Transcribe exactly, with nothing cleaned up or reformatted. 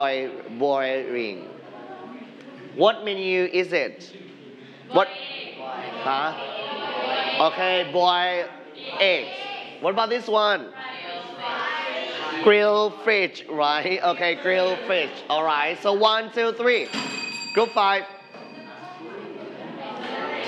boiling. What menu is it? What? Huh? Okay, boiled eggs. What about this one? Grilled fish, right? Okay, grilled fish. All right. So one, two, three. Group five.